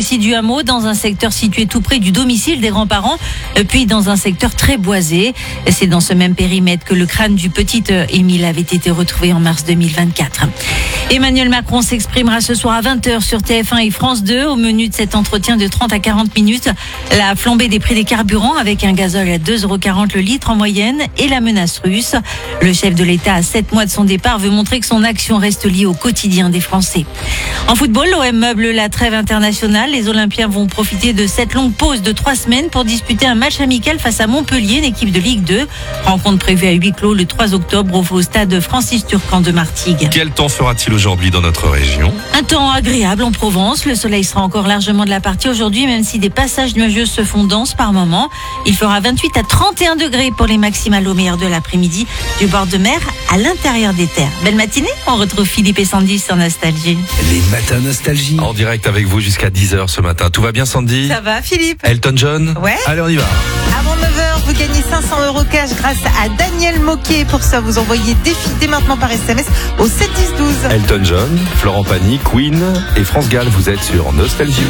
MC du Hameau, dans un secteur situé tout près du domicile des grands-parents, puis dans un secteur très boisé. C'est dans ce même périmètre que le crâne du petit Émile avait été retrouvé en mars 2024. Emmanuel Macron s'exprimera ce soir à 20h sur TF1 et France 2. Au menu de cet entretien de 30 à 40 minutes, la flambée des prix des carburants avec un gazole à 2,40 € le litre en moyenne et la menace russe. Le chef de l'État, à 7 mois de son départ, veut montrer que son action reste liée au quotidien des Français. En football, l'OM meuble la trêve internationale. Les Olympiens vont profiter de cette longue pause de 3 semaines pour disputer un match amical face à Montpellier, une équipe de Ligue 2. Rencontre prévue à huis clos le 3 octobre au stade Francis Turcan de Martigues. Quel temps fera-t-il aujourd'hui dans notre région? Un temps agréable en Provence. Le soleil sera encore largement de la partie aujourd'hui, même si des passages nuageux se font denses par moments. Il fera 28 à 31 degrés pour les maximales au meilleur de l'après-midi, du bord de mer à l'intérieur des terres. Belle matinée, on retrouve Philippe et Sandy sur Nostalgie. Les matins Nostalgie. En direct avec vous jusqu'à 10h ce matin. Tout va bien, Sandy? Ça va, Philippe? Elton John? Ouais. Allez, on y va. Avant 9h, vous gagnez 500 € cash grâce à Daniel Moquet. Pour ça, vous envoyez défi dès maintenant par SMS au 7 10 12. Elton John, Florent Pagny, Queen et France Gall. Vous êtes sur Nostalgie.